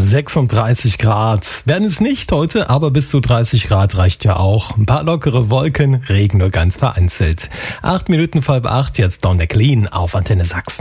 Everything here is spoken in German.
36 Grad. Werden es nicht heute, aber bis zu 30 Grad reicht ja auch. Ein paar lockere Wolken, Regen nur ganz vereinzelt. 8 Minuten vor 8, jetzt Don McLean auf Antenne Sachsen.